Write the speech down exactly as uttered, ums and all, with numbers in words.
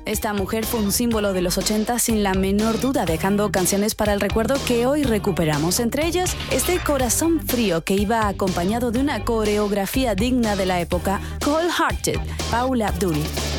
Esta mujer fue un símbolo de los ochenta sin la menor duda, dejando canciones para el recuerdo que hoy recuperamos. Entre ellas, este Corazón Frío, que iba acompañado de una coreografía digna de la época, Cold Hearted, Paula Abdul.